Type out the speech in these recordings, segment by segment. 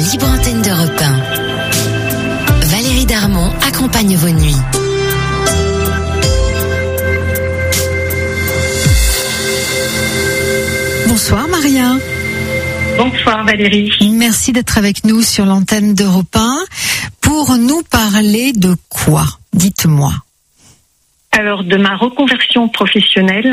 libre antenne d'Europe 1. Valérie Darmon accompagne vos nuits. Bonsoir Maria. Bonsoir Valérie. Merci d'être avec nous sur l'antenne d'Europe 1 pour nous parler de quoi ? Dites-moi. Alors de ma reconversion professionnelle,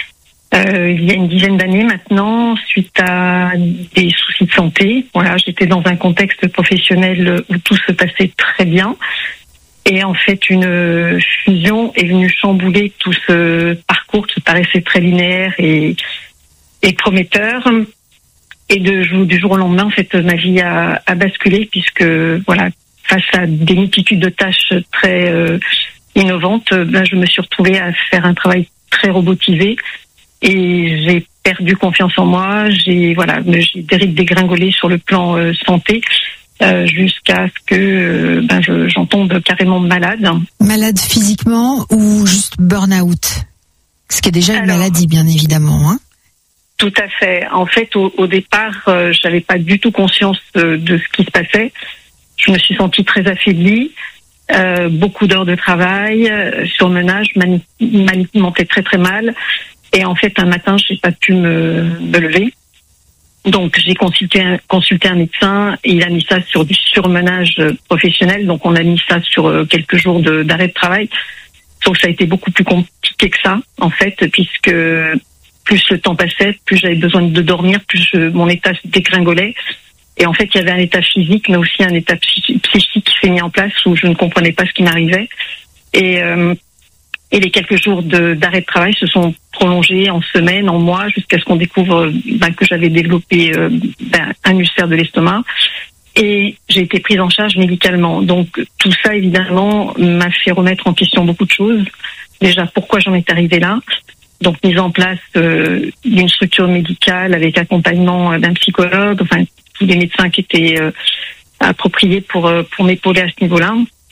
il y a une dizaine d'années maintenant, suite à des soucis de santé. Voilà, j'étais dans un contexte professionnel où tout se passait très bien. Et en fait, une fusion est venue chambouler tout ce parcours qui paraissait très linéaire et prometteur. Et du jour au lendemain, en fait, ma vie a basculé puisque, voilà, face à des multitudes de tâches très innovantes, je me suis retrouvée à faire un travail très robotisé et j'ai perdu confiance en moi. J'ai dégringolé sur le plan santé jusqu'à ce que j'en tombe carrément malade. Malade physiquement ou juste burn-out ? Ce qui est déjà une maladie, bien évidemment, hein. Tout à fait. En fait, au départ, j'avais pas du tout conscience de ce qui se passait. Je me suis sentie très affaiblie, beaucoup d'heures de travail, surmenage, m'alimentais très très mal. Et en fait, un matin, j'ai pas pu me lever. Donc, j'ai consulté un médecin et il a mis ça sur du surmenage professionnel. Donc, on a mis ça sur quelques jours d'arrêt de travail. Sauf que ça a été beaucoup plus compliqué que ça, en fait, puisque plus le temps passait, plus j'avais besoin de dormir, plus mon état se dégringolait. Et en fait, il y avait un état physique, mais aussi un état psychique qui s'est mis en place où je ne comprenais pas ce qui m'arrivait. Et les quelques jours d'arrêt de travail se sont prolongés en semaines, en mois, jusqu'à ce qu'on découvre que j'avais développé un ulcère de l'estomac. Et j'ai été prise en charge médicalement. Donc tout ça, évidemment, m'a fait remettre en question beaucoup de choses. Déjà, pourquoi j'en étais arrivée là ? Donc mise en place d'une structure médicale avec accompagnement d'un psychologue, enfin tous les médecins qui étaient appropriés pour m'épauler à ce niveau-là.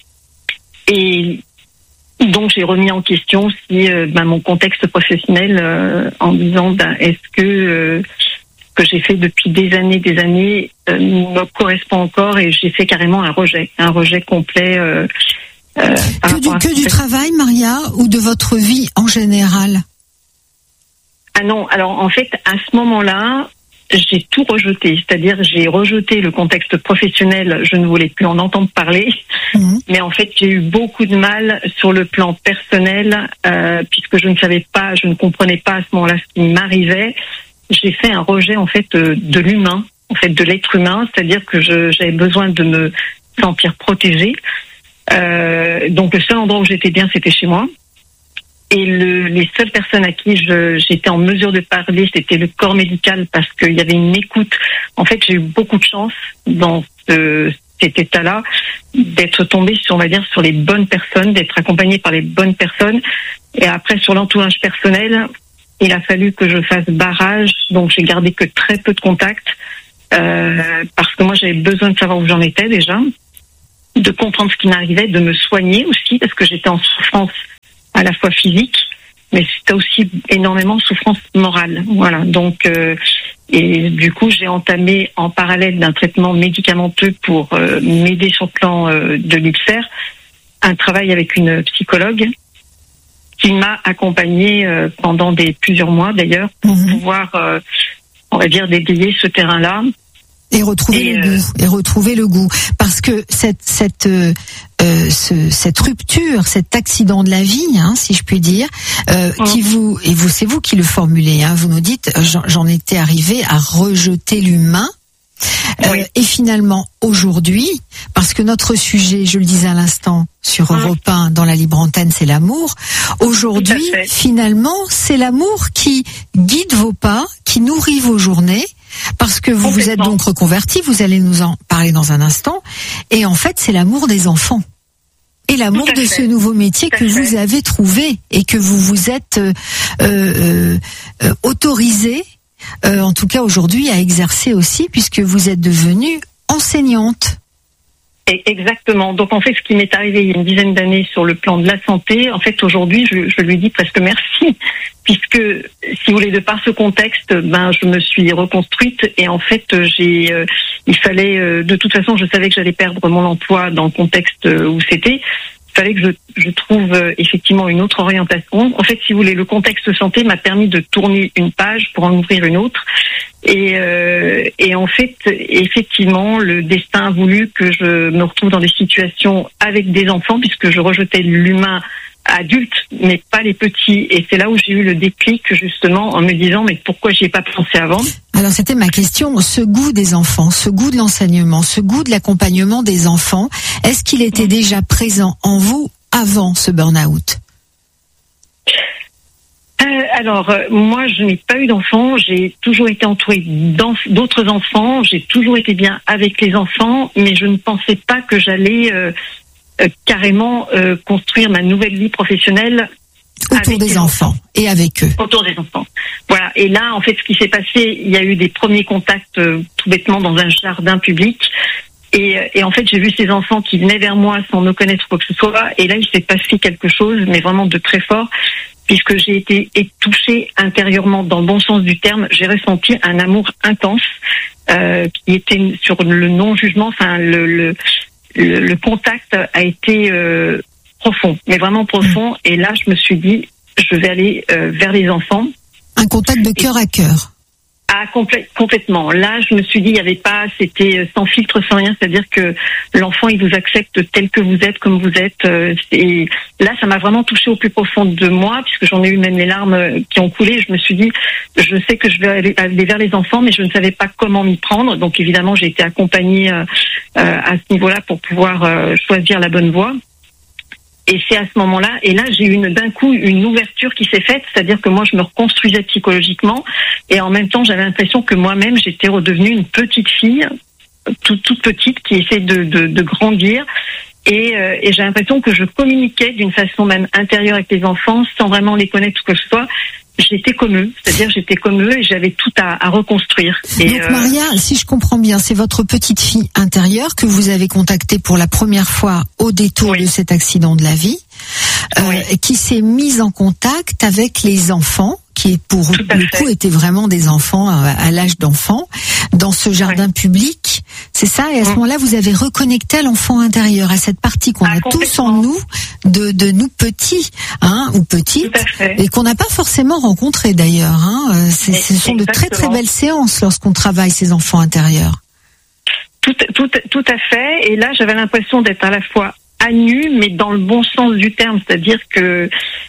Et donc j'ai remis en question si mon contexte professionnel en disant est-ce que j'ai fait depuis des années me correspond encore, et j'ai fait carrément un rejet complet. Que du travail, Maria, ou de votre vie en général ? Ah non, alors en fait, à ce moment-là, j'ai tout rejeté. C'est-à-dire, j'ai rejeté le contexte professionnel, je ne voulais plus en entendre parler. Mais en fait, j'ai eu beaucoup de mal sur le plan personnel, puisque je ne comprenais pas à ce moment-là ce qui m'arrivait. J'ai fait un rejet, en fait, de l'humain, en fait, de l'être humain. C'est-à-dire que j'avais besoin de me sentir protégée. Donc, le seul endroit où j'étais bien, c'était chez moi. Et les seules personnes à qui j'étais en mesure de parler, c'était le corps médical, parce qu'il y avait une écoute. En fait, j'ai eu beaucoup de chance dans cet état-là d'être tombée sur les bonnes personnes, d'être accompagnée par les bonnes personnes. Et après, sur l'entourage personnel, il a fallu que je fasse barrage. Donc, j'ai gardé que très peu de contacts, parce que moi, j'avais besoin de savoir où j'en étais déjà, de comprendre ce qui m'arrivait, de me soigner aussi, parce que j'étais en souffrance à la fois physique, mais c'était aussi énormément de souffrance morale. Voilà. Donc, et du coup, j'ai entamé en parallèle d'un traitement médicamenteux pour m'aider sur le plan de l'ulcère, un travail avec une psychologue qui m'a accompagnée pendant plusieurs mois d'ailleurs pour pouvoir, on va dire, dégayer ce terrain-là. Et retrouver le goût, parce que cette rupture, cet accident de la vie, si je puis dire, c'est vous qui le formulez, vous nous dites, j'en étais arrivée à rejeter l'humain. Et finalement, aujourd'hui, parce que notre sujet, je le disais à l'instant, sur Europe 1, dans la libre antenne, c'est l'amour. Aujourd'hui, finalement, c'est l'amour qui guide vos pas, qui nourrit vos journées, parce que vous vous êtes donc reconverti, vous allez nous en parler dans un instant. Et en fait, c'est l'amour des enfants. Et l'amour de ce nouveau métier que vous avez trouvé et que vous vous êtes autorisé, en tout cas aujourd'hui, à exercer aussi, puisque vous êtes devenue enseignante. Exactement. Donc en fait, ce qui m'est arrivé il y a une dizaine d'années sur le plan de la santé, en fait aujourd'hui, je lui dis presque merci, puisque si vous voulez, de par ce contexte, je me suis reconstruite et en fait il fallait, de toute façon, je savais que j'allais perdre mon emploi dans le contexte où c'était. Il fallait que je trouve effectivement une autre orientation. En fait, si vous voulez, le contexte santé m'a permis de tourner une page pour en ouvrir une autre. Et en fait, effectivement, le destin a voulu que je me retrouve dans des situations avec des enfants, puisque je rejetais l'humain adulte, mais pas les petits. Et c'est là où j'ai eu le déclic, justement, en me disant, mais pourquoi j'y ai pas pensé avant? Alors, c'était ma question. Ce goût des enfants, ce goût de l'enseignement, ce goût de l'accompagnement des enfants, est-ce qu'il était déjà présent en vous avant ce burn-out? Alors, moi, je n'ai pas eu d'enfants. J'ai toujours été entourée d'autres enfants. J'ai toujours été bien avec les enfants, mais je ne pensais pas que j'allais carrément construire ma nouvelle vie professionnelle autour des enfants et avec eux. Autour des enfants. Voilà. Et là, en fait, ce qui s'est passé, il y a eu des premiers contacts tout bêtement dans un jardin public. Et en fait, j'ai vu ces enfants qui venaient vers moi sans me connaître quoi que ce soit. Et là, il s'est passé quelque chose, mais vraiment de très fort, puisque j'ai été touchée intérieurement dans le bon sens du terme. J'ai ressenti un amour intense qui était sur le non-jugement. Enfin, le contact a été profond, mais vraiment profond. Et là, je me suis dit, je vais aller vers les enfants. Un contact de cœur à cœur. Ah, complètement. Là, je me suis dit, il y avait pas, c'était sans filtre, sans rien. C'est-à-dire que l'enfant, il vous accepte tel que vous êtes, comme vous êtes. Et là, ça m'a vraiment touché au plus profond de moi, puisque j'en ai eu même les larmes qui ont coulé. Je me suis dit, je sais que je vais aller vers les enfants, mais je ne savais pas comment m'y prendre. Donc, évidemment, j'ai été accompagnée à ce niveau-là pour pouvoir choisir la bonne voie. Et c'est à ce moment-là, et là j'ai eu d'un coup une ouverture qui s'est faite, c'est-à-dire que moi je me reconstruisais psychologiquement, et en même temps j'avais l'impression que moi-même j'étais redevenue une petite fille, toute petite, qui essaie de grandir, et j'ai l'impression que je communiquais d'une façon même intérieure avec les enfants, sans vraiment les connaître ou que ce soit. J'étais comme eux, c'est-à-dire j'étais comme eux et j'avais tout à reconstruire. Et donc Maria, si je comprends bien, c'est votre petite fille intérieure que vous avez contactée pour la première fois au détour de cet accident de la vie, qui s'est mise en contact avec les enfants, qui pour le coup étaient vraiment des enfants à l'âge d'enfant, dans ce jardin public, c'est ça? Et à ce moment-là, vous avez reconnecté à l'enfant intérieur, à cette partie qu'on a tous en nous, de nous petits, ou petites, et qu'on n'a pas forcément rencontré d'ailleurs. Ce sont de très très belles séances lorsqu'on travaille ces enfants intérieurs. Tout à fait. Et là, j'avais l'impression d'être à la fois à nu, mais dans le bon sens du terme, c'est-à-dire que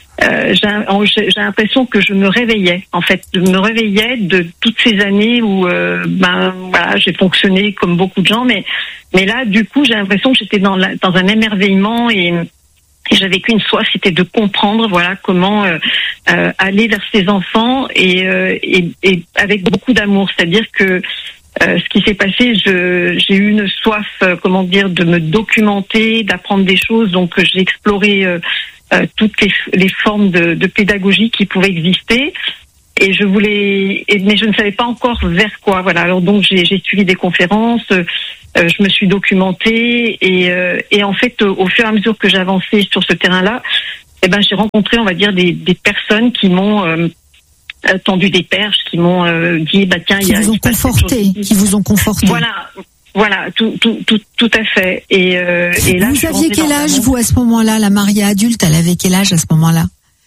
j'ai l'impression que je me réveillais. En fait, je me réveillais de toutes ces années où, j'ai fonctionné comme beaucoup de gens, mais là, du coup, j'ai l'impression que j'étais dans un émerveillement et j'avais qu'une soif, c'était de comprendre, comment aller vers ces enfants et avec beaucoup d'amour. C'est-à-dire que ce qui s'est passé, j'ai eu une soif, de me documenter, d'apprendre des choses. Donc, j'ai exploré toutes les formes de pédagogie qui pouvaient exister. Et mais je ne savais pas encore vers quoi. Voilà. Alors donc j'ai suivi des conférences, je me suis documentée et en fait au fur et à mesure que j'avançais sur ce terrain-là, j'ai rencontré, on va dire, des personnes qui m'ont tendu des perches, qui m'ont dit tiens, qui vous ont conforté. Voilà, tout à fait. Et là, vous aviez quel âge, vous, à ce moment-là? La Maria adulte, elle avait quel âge à ce moment-là?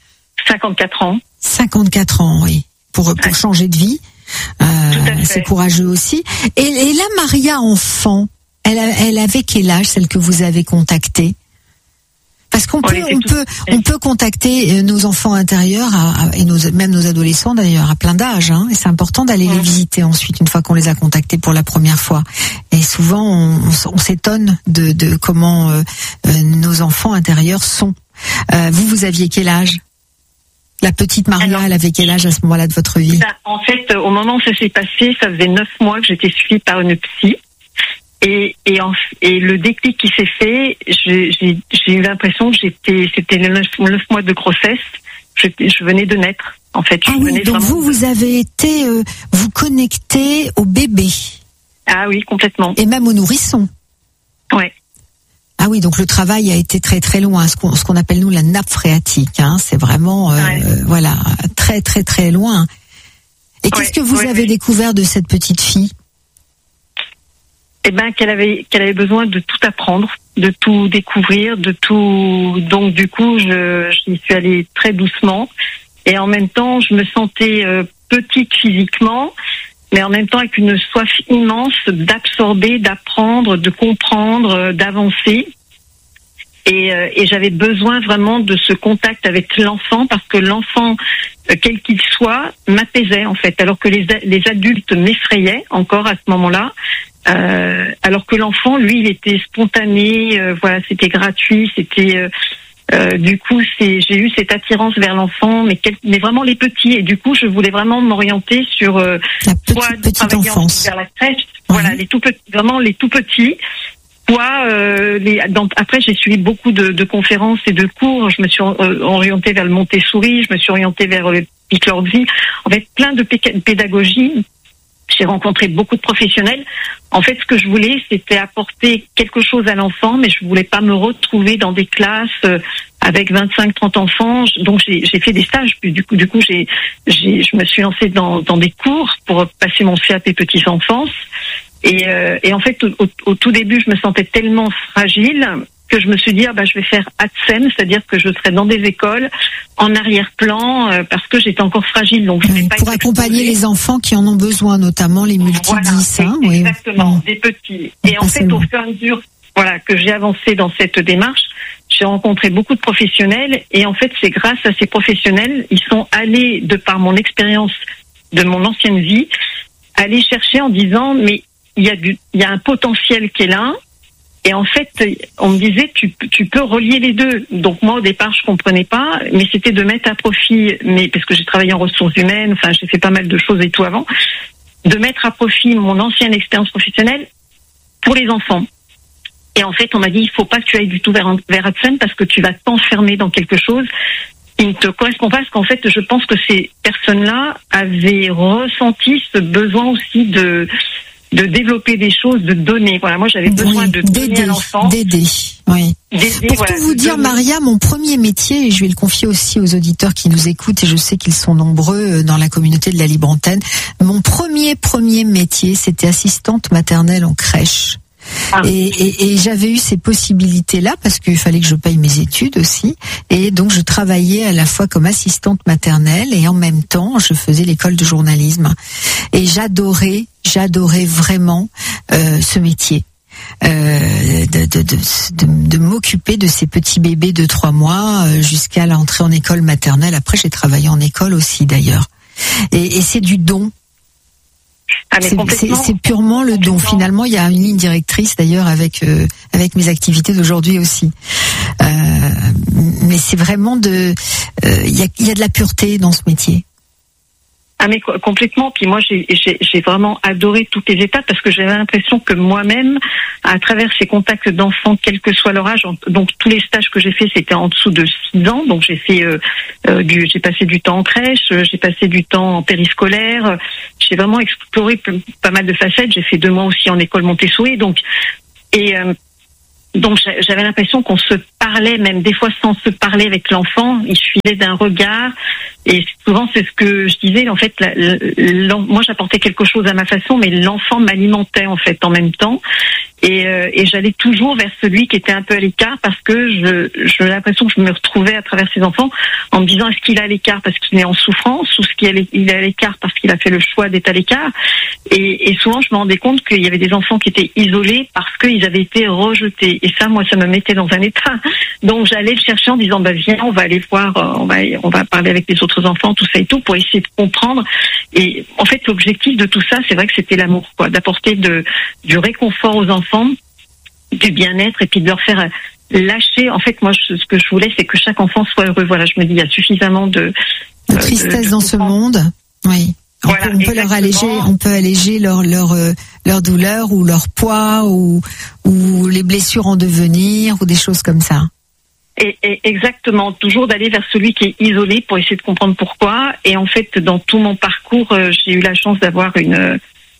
54 ans. 54 ans, oui. Pour changer de vie. C'est courageux aussi. Et la Maria enfant, elle avait quel âge, celle que vous avez contactée? Parce qu'on peut contacter nos enfants intérieurs et même nos adolescents d'ailleurs à plein d'âges, et c'est important d'aller les visiter ensuite une fois qu'on les a contactés pour la première fois. Et souvent on s'étonne de comment nos enfants intérieurs sont. Vous aviez quel âge? La petite Maria, elle avait quel âge à ce moment-là de votre vie? En fait, au moment où ça s'est passé, ça faisait 9 mois que j'étais suivie par une psy. Et le déclic qui s'est fait, j'ai eu l'impression que c'était les 9 mois de grossesse. Je venais de naître, en fait. Donc vous avez été vous connecter au bébé. Ah oui, complètement. Et même au nourrisson. Ouais. Ah oui, donc le travail a été très très loin, ce qu'on appelle nous la nappe phréatique. Hein, c'est vraiment voilà, très très très loin. Et qu'est-ce que vous avez découvert de cette petite fille? Eh ben, qu'elle avait besoin de tout apprendre, de tout découvrir, de tout. Donc du coup, j'y suis allée très doucement, et en même temps, je me sentais petite physiquement, mais en même temps avec une soif immense d'absorber, d'apprendre, de comprendre, d'avancer. Et j'avais besoin vraiment de ce contact avec l'enfant, parce que l'enfant, quel qu'il soit, m'apaisait en fait, alors que les adultes m'effrayaient encore à ce moment-là. Alors que l'enfant, lui, il était spontané, voilà, c'était gratuit, c'était du coup, j'ai eu cette attirance vers l'enfant, mais vraiment les petits. Et du coup, je voulais vraiment m'orienter sur la petite enfance, vers la crèche. Voilà, les tout petits, vraiment les tout petits. Après, j'ai suivi beaucoup de conférences et de cours. Je me suis orientée vers le Montessori, je me suis orientée vers le Pic-Lord-Vie. En fait, plein de pédagogie. J'ai rencontré beaucoup de professionnels. En fait, ce que je voulais, c'était apporter quelque chose à l'enfant, mais je voulais pas me retrouver dans des classes avec 25-30 enfants. Donc, j'ai fait des stages. Puis, du coup, je me suis lancée dans des cours pour passer mon CAP petite enfance. Et en fait, au tout début, je me sentais tellement fragile que je me suis dit, je vais faire ATSEM, c'est-à-dire que je serai dans des écoles en arrière-plan, parce que j'étais encore fragile. Donc pour accompagner les enfants qui en ont besoin, notamment les multi-10. Voilà, exactement, des petits. Et en fait, au fur et à mesure que j'ai avancé dans cette démarche, j'ai rencontré beaucoup de professionnels. Et en fait, c'est grâce à ces professionnels, ils sont allés, de par mon expérience de mon ancienne vie, aller chercher en disant, mais il y a un potentiel qui est là. Et en fait, on me disait, tu peux relier les deux. Donc moi, au départ, je comprenais pas, mais c'était de mettre à profit, parce que j'ai travaillé en ressources humaines, enfin, j'ai fait pas mal de choses et tout avant, de mettre à profit mon ancienne expérience professionnelle pour les enfants. Et en fait, on m'a dit, il faut pas que tu ailles du tout vers ATSEM, parce que tu vas t'enfermer dans quelque chose qui ne te correspond pas, parce qu'en fait, je pense que ces personnes-là avaient ressenti ce besoin aussi de développer des choses, de donner. Voilà, moi j'avais besoin de donner à l'enfant. D'aider, oui. Pour tout vous dire, Maria, mon premier métier, et je vais le confier aussi aux auditeurs qui nous écoutent, et je sais qu'ils sont nombreux dans la communauté de la Libre Antenne, mon premier métier, c'était assistante maternelle en crèche. Et j'avais eu ces possibilités-là parce qu'il fallait que je paye mes études aussi, et donc je travaillais à la fois comme assistante maternelle et en même temps je faisais l'école de journalisme, et j'adorais vraiment ce métier. De m'occuper de ces petits bébés de 3 mois jusqu'à l'entrée en école maternelle. Après, j'ai travaillé en école aussi d'ailleurs, et c'est du don. C'est purement le don. Finalement, il y a une ligne directrice d'ailleurs avec mes activités d'aujourd'hui aussi. Mais c'est vraiment il y a de la pureté dans ce métier. Ah mais complètement. Puis moi j'ai vraiment adoré toutes les étapes, parce que j'avais l'impression que moi-même, à travers ces contacts d'enfants, quel que soit leur âge, donc tous les stages que j'ai fait, c'était en dessous de 6 ans. Donc j'ai fait j'ai passé du temps en crèche, j'ai passé du temps en périscolaire. J'ai vraiment exploré pas mal de facettes. J'ai fait 2 mois aussi en école Montessori. Donc j'avais l'impression qu'on se parlait, même des fois sans se parler avec l'enfant. Il suffisait d'un regard. Et souvent, c'est ce que je disais. En fait, moi, j'apportais quelque chose à ma façon, mais l'enfant m'alimentait en fait en même temps. Et j'allais toujours vers celui qui était un peu à l'écart, parce que j'avais l'impression que je me retrouvais à travers ces enfants en me disant, est-ce qu'il est à l'écart parce qu'il est en souffrance, ou il est à l'écart parce qu'il a fait le choix d'être à l'écart. Et souvent, je me rendais compte qu'il y avait des enfants qui étaient isolés parce qu'ils avaient été rejetés. Et ça, moi, ça me mettait dans un état. Donc, j'allais le chercher en disant, viens, on va aller voir, on va parler avec les autres enfants, tout ça et tout, pour essayer de comprendre. Et en fait, l'objectif de tout ça, c'est vrai que c'était l'amour, d'apporter du réconfort aux enfants, du bien-être, et puis de leur faire lâcher. En fait, moi, ce que je voulais, c'est que chaque enfant soit heureux. Voilà, je me dis, il y a suffisamment de tristesse dans ce monde. Oui. Voilà, on peut alléger leur douleur ou leur poids ou les blessures en devenir ou des choses comme ça. Et exactement, toujours d'aller vers celui qui est isolé pour essayer de comprendre pourquoi. Et en fait, dans tout mon parcours, j'ai eu la chance d'avoir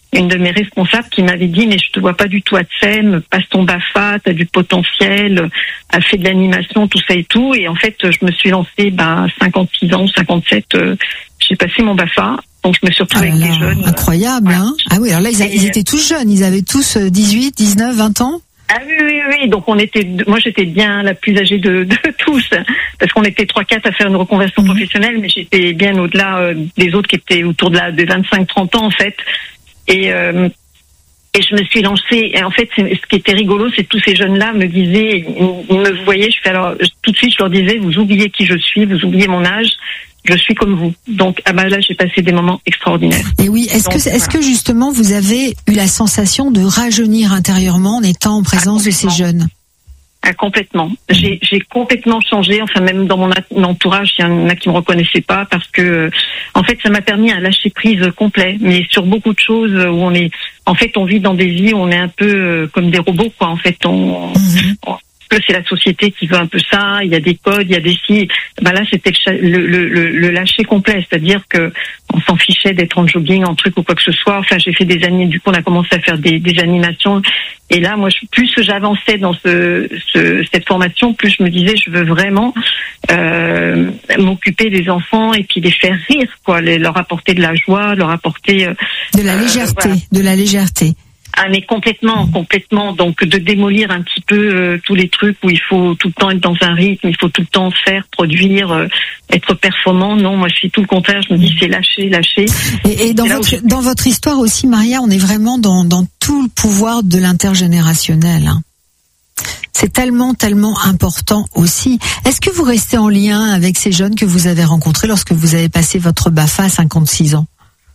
une de mes responsables qui m'avait dit mais je te vois pas du tout à TSEM, passe ton BAFA, t'as du potentiel, a fait de l'animation, tout ça et tout. Et en fait, je me suis lancée 56 ans, 57, j'ai passé mon BAFA. Donc je me suis retrouvée avec des jeunes. Incroyable, hein. Ah oui, alors là ils étaient tous jeunes, ils avaient tous 18, 19, 20 ans. Ah oui. Donc moi j'étais bien la plus âgée de tous, parce qu'on était 3-4 à faire une reconversion professionnelle, mais j'étais bien au-delà des autres qui étaient autour de des 25-30 ans en fait. Et je me suis lancée. Et en fait, ce qui était rigolo, c'est que tous ces jeunes-là me disaient, ils me voyaient. Tout de suite, je leur disais, vous oubliez qui je suis, vous oubliez mon âge. Je suis comme vous. Donc, là, j'ai passé des moments extraordinaires. Et oui, est-ce que justement, vous avez eu la sensation de rajeunir intérieurement en étant en présence de ces jeunes? Complètement. J'ai complètement changé. Enfin, même dans mon entourage, il y en a qui me reconnaissaient pas parce que, en fait, ça m'a permis un lâcher prise complet. Mais sur beaucoup de choses où on vit dans des vies où on est un peu comme des robots, quoi. En fait, c'est la société qui veut un peu ça, il y a des codes, il y a des si. Là, c'était le lâcher complet, c'est-à-dire que on s'en fichait d'être en jogging, en truc ou quoi que ce soit. Enfin, j'ai fait des années, du coup, on a commencé à faire des animations. Et là, moi, plus j'avançais dans cette formation, plus je me disais, je veux vraiment m'occuper des enfants et puis les faire rire, quoi, leur apporter de la joie, leur apporter de la légèreté, de la légèreté. Ah mais complètement. Donc de démolir un petit peu tous les trucs où il faut tout le temps être dans un rythme, il faut tout le temps faire, produire, être performant. Non, moi je suis tout le contraire. Je me dis c'est lâcher. Et dans votre histoire aussi, Maria, on est vraiment dans tout le pouvoir de l'intergénérationnel. Hein. C'est tellement important aussi. Est-ce que vous restez en lien avec ces jeunes que vous avez rencontrés lorsque vous avez passé votre BAFA à 56 ans?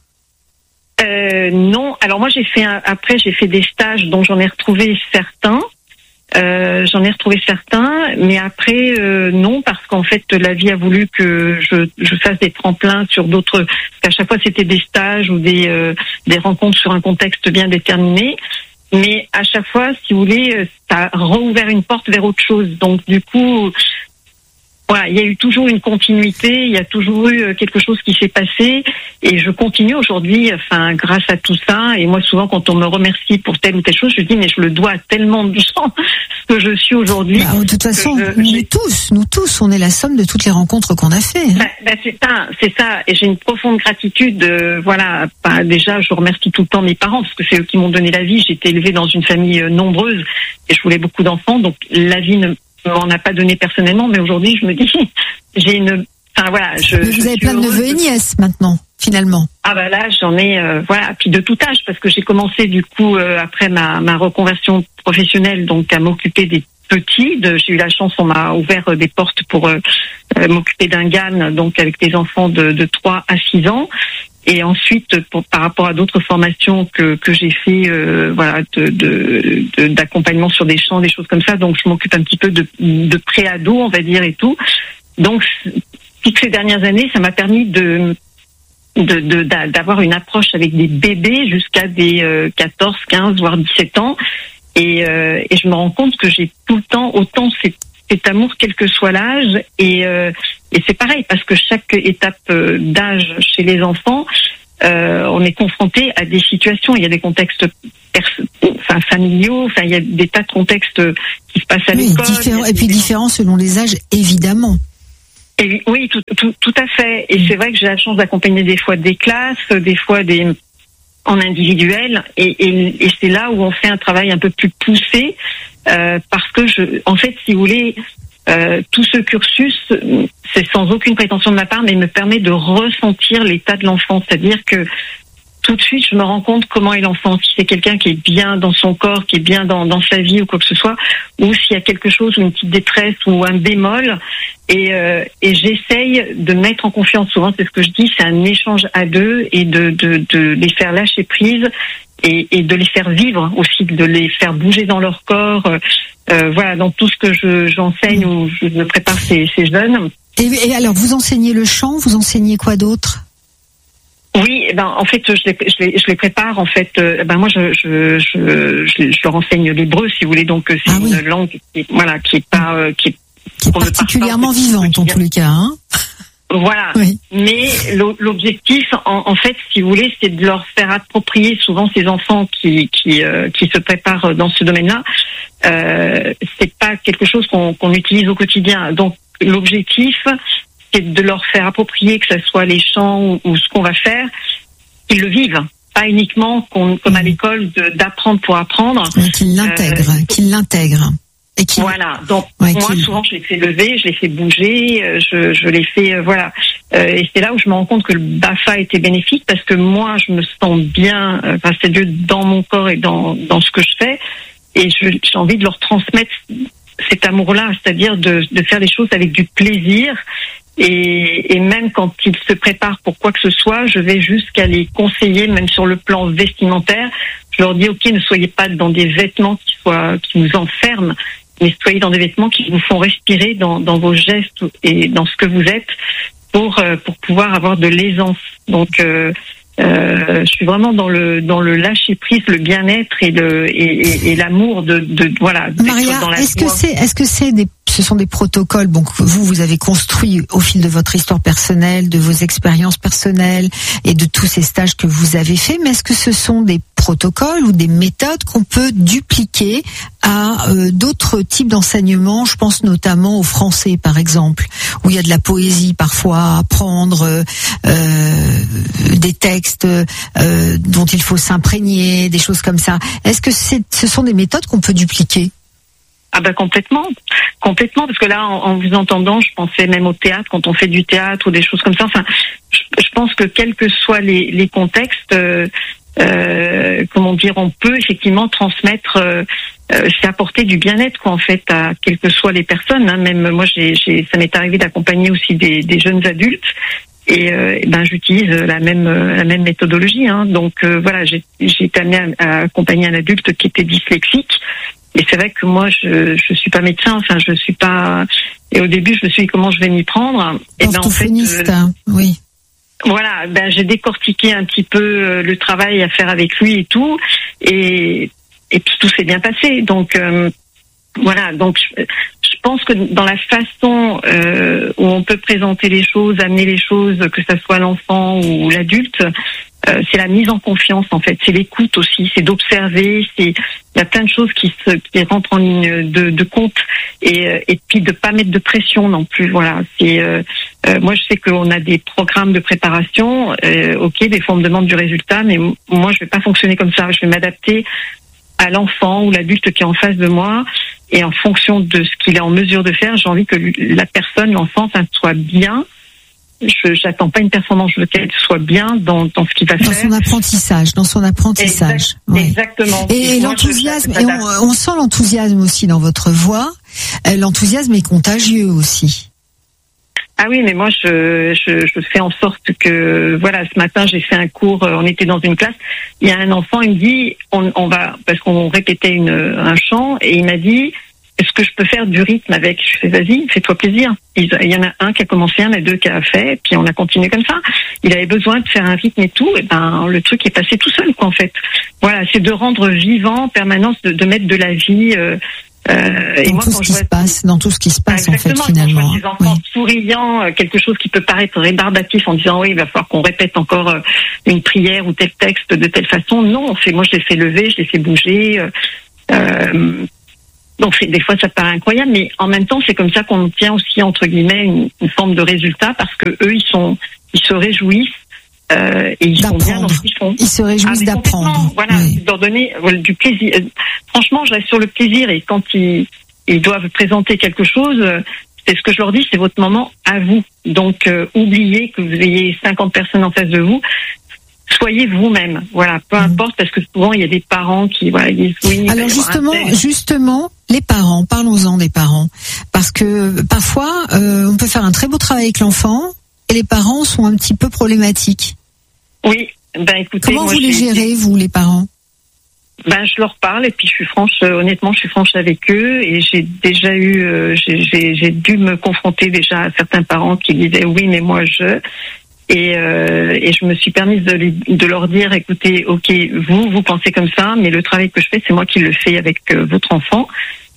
Non. Alors moi j'ai fait des stages, donc j'en ai retrouvé certains. Mais après non, parce qu'en fait la vie a voulu que je fasse des tremplins sur d'autres. Parce qu'à chaque fois c'était des stages ou des rencontres sur un contexte bien déterminé. Mais à chaque fois, si vous voulez, ça a rouvert une porte vers autre chose. Donc du coup. Voilà, il y a eu toujours une continuité, il y a toujours eu quelque chose qui s'est passé et je continue aujourd'hui, grâce à tout ça. Et moi, souvent, quand on me remercie pour telle ou telle chose, je dis, mais je le dois à tellement de gens ce que je suis aujourd'hui. De toute façon, nous tous, on est la somme de toutes les rencontres qu'on a fait. Hein. C'est ça. Et j'ai une profonde gratitude. Déjà, je remercie tout le temps mes parents parce que c'est eux qui m'ont donné la vie. J'ai été élevée dans une famille nombreuse et je voulais beaucoup d'enfants. Donc, la vie on n'a pas donné personnellement, mais aujourd'hui, je me dis, j'ai une... vous avez plein de neveux et nièces, maintenant, finalement. Là, j'en ai, puis de tout âge, parce que j'ai commencé, du coup, après ma reconversion professionnelle, donc à m'occuper des petits. J'ai eu la chance, on m'a ouvert des portes pour m'occuper d'un GAN, donc avec des enfants de 3 à 6 ans. Et ensuite, par rapport à d'autres formations que j'ai fait, d'accompagnement sur des champs, des choses comme ça. Donc, je m'occupe un petit peu de pré-ado, on va dire, et tout. Donc, toutes ces dernières années, ça m'a permis d'avoir une approche avec des bébés jusqu'à des 14, 15, voire 17 ans. Et je me rends compte que j'ai tout le temps autant cet amour, quel que soit l'âge, et c'est pareil parce que chaque étape d'âge chez les enfants, on est confronté à des situations. Il y a des contextes familiaux, il y a des tas de contextes qui se passent à l'école. Différents selon les âges, évidemment. Et oui, tout à fait. Et c'est vrai que j'ai la chance d'accompagner des fois des classes, des fois en individuel, et c'est là où on fait un travail un peu plus poussé. Parce que en fait, si vous voulez, tout ce cursus, c'est sans aucune prétention de ma part, mais il me permet de ressentir l'état de l'enfant. C'est-à-dire que tout de suite, je me rends compte comment est l'enfant. Si c'est quelqu'un qui est bien dans son corps, qui est bien dans sa vie ou quoi que ce soit, ou s'il y a quelque chose, ou une petite détresse ou un bémol, et j'essaye de mettre en confiance. Souvent, c'est ce que je dis, c'est un échange à deux et de les faire lâcher prise. Et de les faire vivre aussi, de les faire bouger dans leur corps, dans tout ce que j'enseigne ou je prépare ces jeunes. Et alors, vous enseignez le chant, vous enseignez quoi d'autre? Oui, en fait, je les prépare. En fait, moi, je leur enseigne l'hébreu, si vous voulez. Donc, c'est une langue qui est particulièrement vivante en tous les cas. Hein. Voilà. Oui. Mais l'objectif, en fait, si vous voulez, c'est de leur faire approprier souvent ces enfants qui se préparent dans ce domaine-là. C'est pas quelque chose qu'on utilise au quotidien. Donc, l'objectif, c'est de leur faire approprier, que ce soit les chants ou ce qu'on va faire, qu'ils le vivent. Pas uniquement comme à l'école d'apprendre pour apprendre. Qu'ils l'intègrent. Et voilà. Donc moi souvent je les fais lever, je les fais bouger, je les fais voilà. Et c'est là où je me rends compte que le BAFA était bénéfique parce que moi je me sens bien grâce à Dieu dans mon corps et dans ce que je fais et j'ai envie de leur transmettre cet amour-là, c'est-à-dire de faire les choses avec du plaisir. Et même quand ils se préparent pour quoi que ce soit, je vais jusqu'à les conseiller, même sur le plan vestimentaire. Je leur dis, ok, ne soyez pas dans des vêtements qui vous enferment, mais soyez dans des vêtements qui vous font respirer dans vos gestes et dans ce que vous êtes pour pouvoir avoir de l'aisance. Donc, je suis vraiment dans le lâcher prise, le bien-être et l'amour de voilà. Maria, dans la est-ce que ce sont des protocoles, bon, que vous avez construits au fil de votre histoire personnelle, de vos expériences personnelles et de tous ces stages que vous avez faits, mais est-ce que ce sont des protocoles ou des méthodes qu'on peut dupliquer à d'autres types d'enseignements? Je pense notamment au français, par exemple, où il y a de la poésie parfois à apprendre, des textes dont il faut s'imprégner, des choses comme ça. Est-ce que ce sont des méthodes qu'on peut dupliquer? Ah ben complètement, parce que là, en vous entendant, je pensais même au théâtre, quand on fait du théâtre ou des choses comme ça. Enfin, je pense que quels que soient les contextes, comment dire, on peut effectivement transmettre, c'est apporter du bien-être, quoi, en fait, à quelles que soient les personnes. Hein. Même moi, ça m'est arrivé d'accompagner aussi des jeunes adultes. Et j'utilise la même méthodologie. Hein. Donc voilà, j'ai été amenée à accompagner un adulte qui était dyslexique. Et c'est vrai que moi, je suis pas médecin. Enfin, je suis pas. Et au début, je me suis dit comment je vais m'y prendre. Et en fait, oui. Voilà, j'ai décortiqué un petit peu le travail à faire avec lui et tout. Et puis tout s'est bien passé. Donc voilà. Donc je pense que dans la façon où on peut présenter les choses, amener les choses, que ça soit l'enfant ou l'adulte, c'est la mise en confiance, en fait. C'est l'écoute aussi, c'est d'observer, il y a plein de choses qui rentrent en ligne de compte et puis de pas mettre de pression non plus. Voilà. Moi je sais qu'on a des programmes de préparation, ok, des fois on me demande du résultat, mais moi je vais pas fonctionner comme ça. Je vais m'adapter à l'enfant ou l'adulte qui est en face de moi. Et en fonction de ce qu'il est en mesure de faire, j'ai envie que la personne, l'enfant, soit bien. J'attends pas une performance, je veux qu'elle soit bien dans ce qu'il va faire. Dans son apprentissage. Exactement. Et l'enthousiasme, on sent l'enthousiasme aussi dans votre voix. L'enthousiasme est contagieux aussi. Ah oui, mais moi je fais en sorte que voilà, ce matin j'ai fait un cours, on était dans une classe, il y a un enfant, il me dit on va, parce qu'on répétait un chant et il m'a dit est-ce que je peux faire du rythme avec? Je fais vas-y, fais-toi plaisir. Il y en a un qui a commencé, il y en a deux qui a fait, puis on a continué comme ça. Il avait besoin de faire un rythme et tout, et le truc est passé tout seul, quoi, en fait. Voilà, c'est de rendre vivant en permanence, de mettre de la vie. Dans tout ce qui se passe en fait, finalement. Quand je vois des enfants souriants, quelque chose qui peut paraître rébarbatif en disant oui, il va falloir qu'on répète encore une prière ou tel texte de telle façon. Non, moi je les fais lever, je les fais bouger. Donc des fois ça paraît incroyable, mais en même temps c'est comme ça qu'on obtient aussi entre guillemets une forme de résultat parce que eux ils se réjouissent. Et ils sont bien dans ce qu'ils font. Ils se réjouissent d'apprendre. Voilà, leur donner du plaisir. Franchement, je reste sur le plaisir et quand ils doivent présenter quelque chose, c'est ce que je leur dis, c'est votre moment à vous. Donc, oubliez que vous ayez 50 personnes en face de vous. Soyez vous-même. Voilà, peu importe, parce que souvent il y a des parents qui disent oui. Alors justement, les parents, parlons-en des parents, parce que parfois on peut faire un très beau travail avec l'enfant et les parents sont un petit peu problématiques. Oui, écoutez, comment vous les gérez, vous, les parents? Je leur parle et puis je suis franche, honnêtement, je suis franche avec eux et j'ai déjà eu, j'ai dû me confronter déjà à certains parents qui disaient oui, mais moi et je me suis permise de leur dire, écoutez, ok, vous pensez comme ça, mais le travail que je fais, c'est moi qui le fais avec votre enfant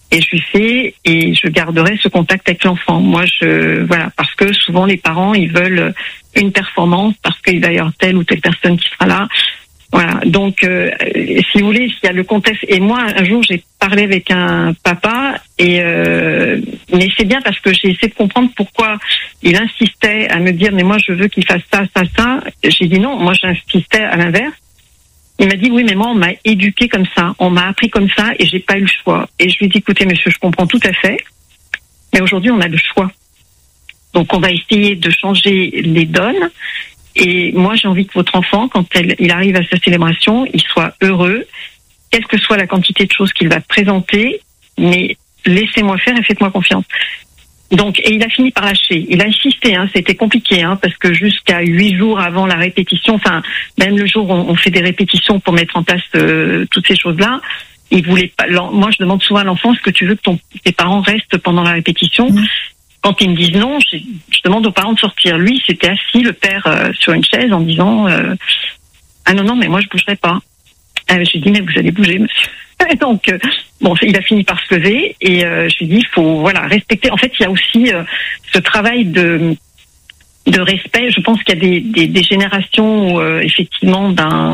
et je lui fais et je garderai ce contact avec l'enfant. Moi, voilà, parce que souvent les parents ils veulent une performance parce qu'il va y avoir telle ou telle personne qui sera là. Voilà. Donc, si vous voulez, il y a le contexte. Et moi, un jour, j'ai parlé avec un papa mais c'est bien parce que j'ai essayé de comprendre pourquoi il insistait à me dire mais moi je veux qu'il fasse ça, ça, ça. J'ai dit non, moi j'insistais à l'inverse. Il m'a dit oui mais moi on m'a éduqué comme ça, on m'a appris comme ça et j'ai pas eu le choix. Et je lui ai dit écoutez monsieur, je comprends tout à fait, mais aujourd'hui on a le choix. Donc on va essayer de changer les donnes. Et moi j'ai envie que votre enfant, quand il arrive à sa célébration, il soit heureux, quelle que soit la quantité de choses qu'il va présenter, mais laissez-moi faire et faites-moi confiance. Donc, et il a fini par lâcher. Il a insisté, c'était compliqué, parce que jusqu'à 8 jours avant la répétition, enfin, même le jour où on fait des répétitions pour mettre en place toutes ces choses-là, il voulait pas. Moi, je demande souvent à l'enfant, est-ce que tu veux que tes parents restent pendant la répétition? Quand ils me disent non, je demande aux parents de sortir. Lui, c'était assis, le père, sur une chaise en disant, ah non, mais moi, je bougerai pas. J'ai dit, mais vous allez bouger, monsieur. Donc, il a fini par se lever et je lui ai dit, il faut respecter. En fait, il y a aussi ce travail de respect. Je pense qu'il y a des générations où, effectivement,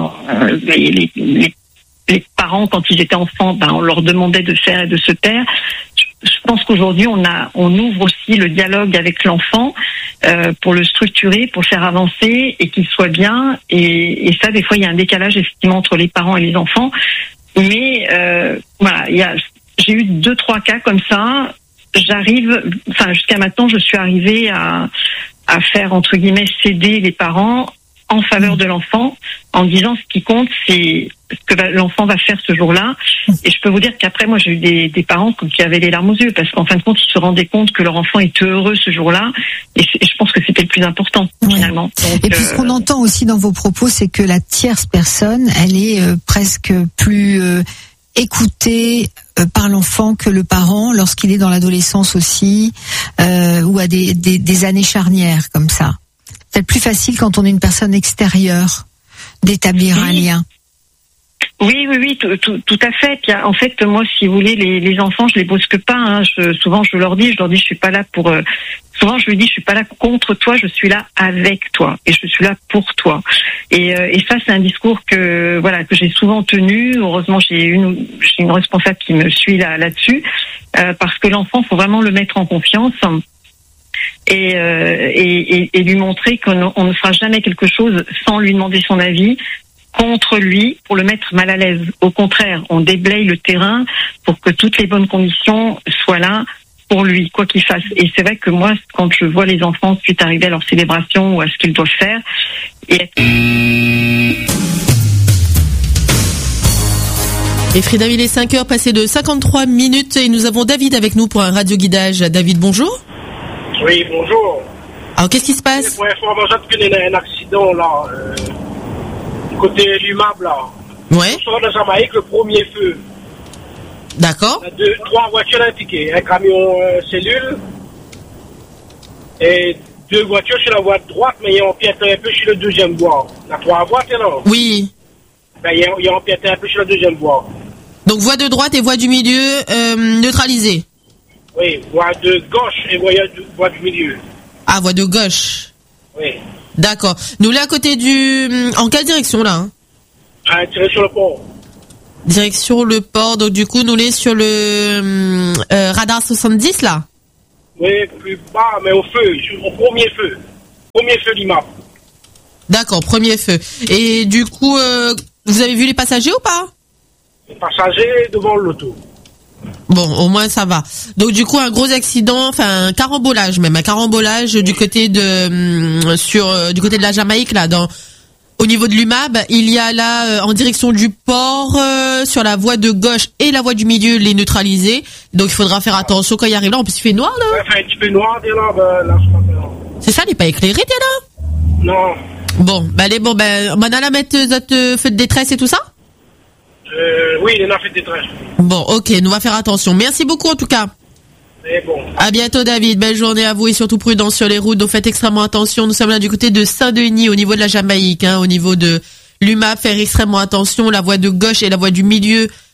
les parents, quand ils étaient enfants, on leur demandait de faire et de se taire. Je pense qu'aujourd'hui, on ouvre aussi le dialogue avec l'enfant pour le structurer, pour le faire avancer et qu'il soit bien. Et ça, des fois, il y a un décalage effectivement entre les parents et les enfants. Mais j'ai eu 2-3 cas comme ça. Jusqu'à maintenant, je suis arrivée à faire entre guillemets céder les parents en faveur de l'enfant, en disant ce qui compte, c'est ce que l'enfant va faire ce jour-là. Et je peux vous dire qu'après, moi, j'ai eu des parents qui avaient les larmes aux yeux, parce qu'en fin de compte, ils se rendaient compte que leur enfant était heureux ce jour-là. Et je pense que c'était le plus important, finalement. Donc, et puis, ce qu'on entend aussi dans vos propos, c'est que la tierce personne, elle est presque plus écoutée par l'enfant que le parent lorsqu'il est dans l'adolescence aussi, ou à des années charnières comme ça. C'est plus facile quand on est une personne extérieure d'établir un lien. Oui, tout à fait. Puis, en fait, moi, si vous voulez, les enfants, je les brusque pas. Souvent, je leur dis, je suis pas là pour. Souvent, je lui dis, je suis pas là contre toi, je suis là avec toi, et je suis là pour toi. Et ça, c'est un discours que j'ai souvent tenu. Heureusement, j'ai une responsable qui me suit là-dessus, parce que l'enfant, faut vraiment le mettre en confiance. Et lui montrer qu'on ne fera jamais quelque chose sans lui demander son avis contre lui pour le mettre mal à l'aise. Au contraire, on déblaye le terrain pour que toutes les bonnes conditions soient là pour lui, quoi qu'il fasse. Et c'est vrai que moi, quand je vois les enfants ensuite arriver à leur célébration ou à ce qu'ils doivent faire, Et Frida, il est 5h passé de 53 minutes et nous avons David avec nous pour un radio-guidage. David, bonjour. Oui, bonjour. Alors, qu'est-ce qui se passe? Pour information, il y a un accident là, du côté l'UMAB là. Ouais. On sort de Jamaïque, le premier feu. D'accord. Il y a 3 voitures impliquées. Un camion cellule et 2 voitures sur la voie de droite, mais ils ont empiété un peu sur le deuxième voie. Il y a 3 voies, non? Oui. Ils ont empiété un peu sur la deuxième voie. Donc, voie de droite et voie du milieu neutralisée. Oui, voie de gauche et voie du milieu. Ah, voie de gauche. Oui. D'accord. Nous, là, à côté en quelle direction, là? Tiré sur le port. Direction le port, donc du coup, nous, les sur le radar 70, là? Oui, plus bas, mais au feu, au premier feu. Premier feu d'IMAP. D'accord, premier feu. Et du coup, vous avez vu les passagers ou pas? Les passagers devant l'auto. Bon, au moins ça va. Donc du coup, un gros accident, enfin un carambolage du côté de du côté de la Jamaïque là, au niveau de l'UMAB, il y a là en direction du port sur la voie de gauche et la voie du milieu les neutraliser. Donc il faudra faire attention quand il arrive là. En plus il fait noir là. Il fait un petit peu noir dès là, C'est ça, il n'est pas éclairé dès là. Non. Bon, on a la mettre votre feu de détresse et tout ça. Oui, il en a fait des traces. Bon, ok, nous va faire attention. Merci beaucoup en tout cas. Mais bon. À bientôt David, belle journée à vous et surtout prudence sur les routes, donc faites extrêmement attention. Nous sommes là du côté de Saint-Denis au niveau de la Jamaïque, au niveau de l'UMAP, faire extrêmement attention, la voie de gauche et la voie du milieu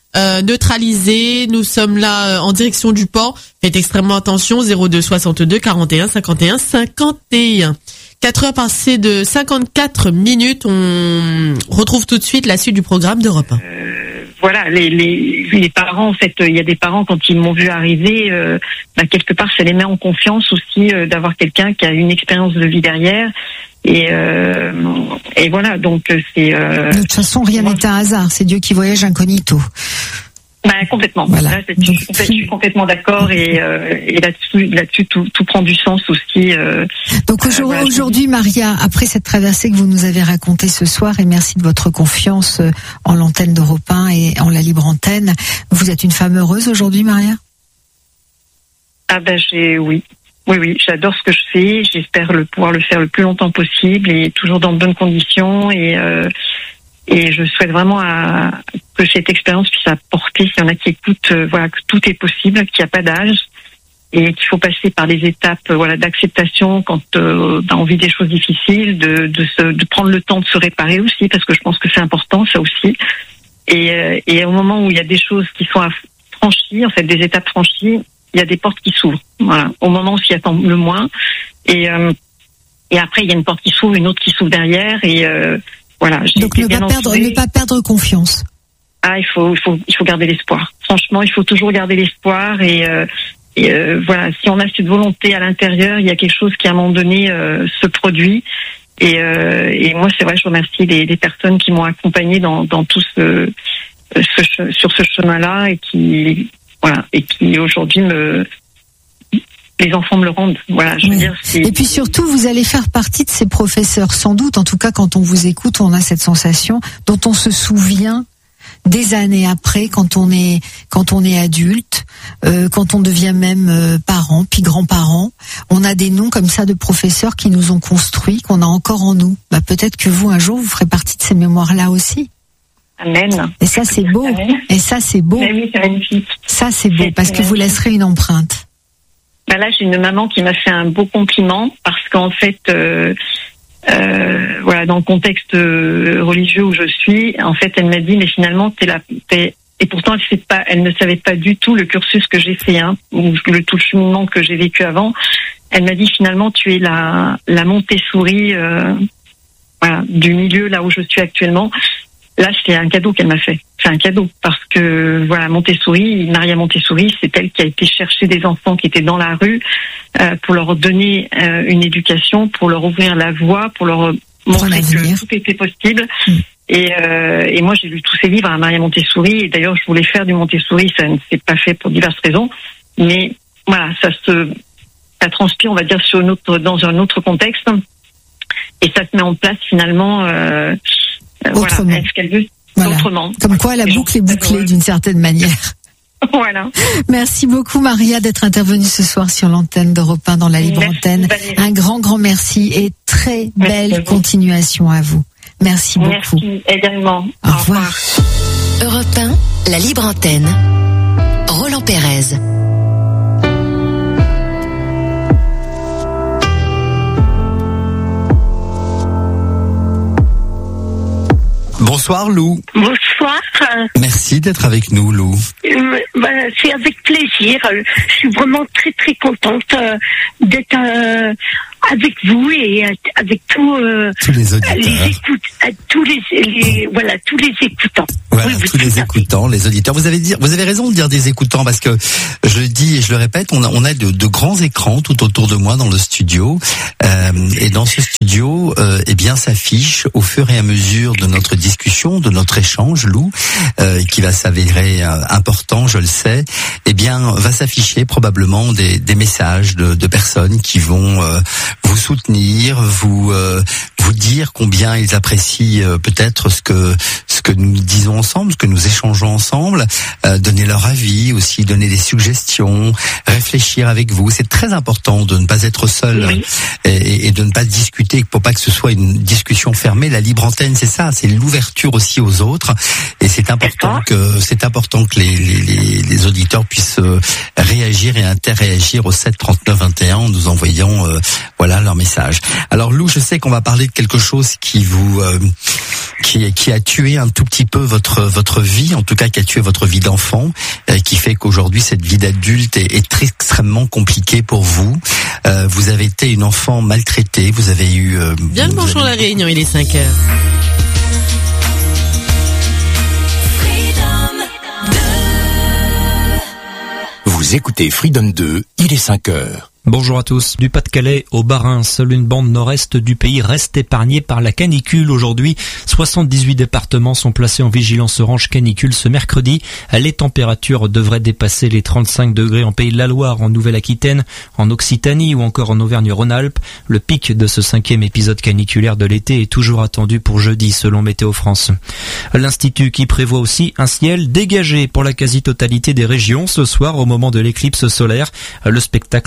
neutralisé. Nous sommes là en direction du port. Faites extrêmement attention. 02 62 41 51 51. 4 heures passées de 54 minutes. On retrouve tout de suite la suite du programme d'Europe 1. Voilà, les parents, en fait, il y a des parents quand ils m'ont vu arriver, quelque part, ça les met en confiance aussi d'avoir quelqu'un qui a une expérience de vie derrière. Et voilà, donc c'est. De toute façon, rien n'est un hasard. C'est Dieu qui voyage incognito. Complètement. Voilà. Là, je suis complètement d'accord et là-dessus tout prend du sens aussi. Donc aujourd'hui, Maria, après cette traversée que vous nous avez racontée ce soir, et merci de votre confiance en l'antenne d'Europe 1 et en la libre antenne, vous êtes une femme heureuse aujourd'hui, Maria? Oui, j'adore ce que je fais. J'espère pouvoir le faire le plus longtemps possible et toujours dans de bonnes conditions et je souhaite vraiment que cette expérience puisse apporter, s'il y en a qui écoutent, que tout est possible, qu'il n'y a pas d'âge et qu'il faut passer par des étapes, d'acceptation quand on vit des choses difficiles, de prendre le temps de se réparer aussi, parce que je pense que c'est important, ça aussi. Et au moment où il y a des choses qui sont franchies, en fait, des étapes franchies, il y a des portes qui s'ouvrent. Voilà, au moment où on s'y attend le moins. Et après, il y a une porte qui s'ouvre, une autre qui s'ouvre derrière et voilà. Donc ne pas perdre confiance. Il faut garder l'espoir. Franchement, il faut toujours garder l'espoir et voilà. Si on a cette volonté à l'intérieur, il y a quelque chose qui à un moment donné se produit. Et moi, c'est vrai, je remercie les personnes qui m'ont accompagnée dans tout sur ce chemin-là et qui aujourd'hui les enfants me le rendent. Voilà, je veux dire. Et puis surtout, vous allez faire partie de ces professeurs, sans doute. En tout cas, quand on vous écoute, on a cette sensation dont on se souvient des années après, quand on est adulte, quand on devient même parent, puis grands-parents. On a des noms comme ça de professeurs qui nous ont construits, qu'on a encore en nous. Peut-être que vous, un jour, vous ferez partie de ces mémoires-là aussi. Amen. Et ça, c'est beau. Amen. Et ça, c'est beau. Oui, c'est magnifique. Ça, c'est beau, parce que vous laisserez une empreinte. Là, j'ai une maman qui m'a fait un beau compliment parce qu'en fait, dans le contexte religieux où je suis, en fait, elle m'a dit, mais finalement, et pourtant, elle ne savait pas du tout le cursus que j'ai fait, ou tout le cheminement que j'ai vécu avant. Elle m'a dit, finalement, tu es la Montessori, du milieu là où je suis actuellement. Là, c'est un cadeau qu'elle m'a fait. C'est un cadeau parce que Maria Montessori, c'est elle qui a été chercher des enfants qui étaient dans la rue pour leur donner une éducation, pour leur ouvrir la voie, pour leur montrer que tout était possible. Et moi, j'ai lu tous ces livres à Maria Montessori. Et d'ailleurs, je voulais faire du Montessori, ça ne s'est pas fait pour diverses raisons. Mais voilà, ça transpire, on va dire, dans un autre contexte. Et ça se met en place finalement. Autrement. Est-ce qu'elle veut autrement. Comme quoi la boucle est bouclée d'une certaine manière. Voilà. Merci beaucoup Maria d'être intervenue ce soir sur l'antenne d'Europe 1 dans la libre antenne. Valérie. Un grand merci et très belle continuation à vous. Merci beaucoup. Merci également. Au revoir. Europe 1, la libre antenne. Roland Pérez. Bonsoir Lou. Bonsoir. Merci d'être avec nous Lou. C'est avec plaisir. Je suis vraiment très très contente d'être avec vous et avec tous les auditeurs. Tous les écoutants. Voilà, tous les écoutants, les auditeurs. Vous avez raison de dire des écoutants parce que je le dis et je le répète, on a de grands écrans tout autour de moi dans le studio. Et dans ce studio, s'affiche au fur et à mesure de notre discussion, de notre échange, Lou, qui va s'avérer important, je le sais, va s'afficher probablement des messages de personnes qui vont vous soutenir, vous dire combien ils apprécient peut-être ce que nous disons ensemble, ce que nous échangeons ensemble, donner leur avis aussi, donner des suggestions, réfléchir avec vous. C'est très important de ne pas être seul et de ne pas discuter pour pas que ce soit une discussion fermée. La libre antenne, c'est ça, c'est l'ouverture aussi aux autres et c'est important que les auditeurs puissent réagir réagir et interréagir au 7 39 21 en nous envoyant voilà leur message. Alors Lou, je sais qu'on va parler de quelque chose qui vous qui a tué un tout petit peu votre vie, en tout cas qui a tué votre vie d'enfant, qui fait qu'aujourd'hui cette vie d'adulte est très extrêmement compliquée pour vous. Vous avez été une enfant maltraitée, vous avez eu bien le bonjour la Réunion, il est 5 heures. Vous écoutez Freedom 2, il est 5 heures. Bonjour à tous. Du Pas-de-Calais au Bas-Rhin, seule une bande nord-est du pays reste épargnée par la canicule. Aujourd'hui, 78 départements sont placés en vigilance orange canicule ce mercredi. Les températures devraient dépasser les 35 degrés en Pays de la Loire, en Nouvelle-Aquitaine, en Occitanie ou encore en Auvergne-Rhône-Alpes. Le pic de ce 5e épisode caniculaire de l'été est toujours attendu pour jeudi, selon Météo France. L'Institut qui prévoit aussi un ciel dégagé pour la quasi-totalité des régions ce soir au moment de l'éclipse solaire. Le spectacle